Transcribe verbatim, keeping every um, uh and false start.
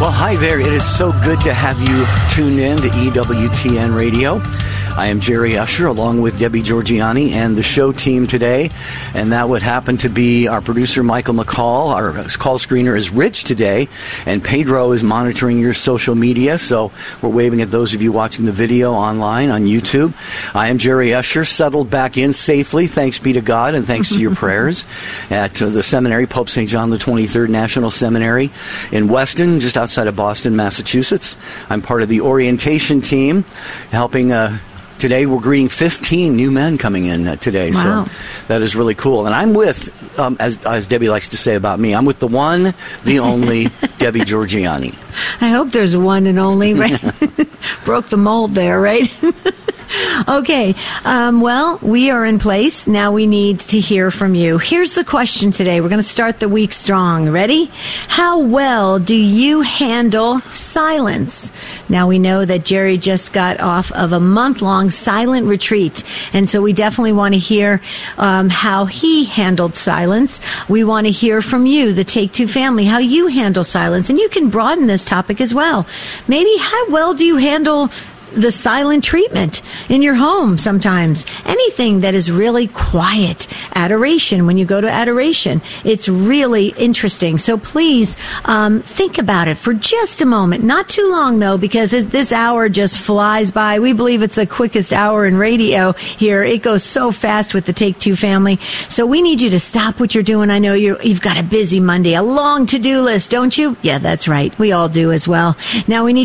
Well, hi there. It is so good to have you tuned in to E W T N Radio. I am Jerry Usher, along with Debbie Georgiani and the show team today. And that would happen to be our producer, Michael McCall. Our call screener is Rich today. And Pedro is monitoring your social media. So we're waving at those of you watching the video online on YouTube. I am Jerry Usher, settled back in safely, thanks be to God, and thanks to your prayers, at uh, the seminary, Pope Saint John the twenty-third National Seminary in Weston, just outside of Boston, Massachusetts. I'm part of the orientation team, helping... Uh, Today, we're greeting fifteen new men coming in uh, today, wow. So that is really cool. And I'm with, um, as, as Debbie likes to say about me, I'm with the one, the only Debbie Georgiani. I hope there's one and only, right? Broke the mold there, right? Okay, um, well, we are in place. Now we need to hear from you. Here's the question today. We're going to start the week strong. Ready? How well do you handle silence? Now, we know that Jerry just got off of a month-long silent retreat, and so we definitely want to hear um, how he handled silence. We want to hear from you, the Take Two family, how you handle silence, and you can broaden this topic as well. Maybe how well do you handle the silent treatment in your home sometimes? Anything that is really quiet. Adoration, when you go to adoration, it's really interesting. So please um, think about it for just a moment. Not too long, though, because it, this hour just flies by. We believe it's the quickest hour in radio here. It goes so fast with the Take Two family. So we need you to stop what you're doing. I know you're, you've got a busy Monday, a long to-do list, don't you? Yeah, that's right. We all do as well. Now we need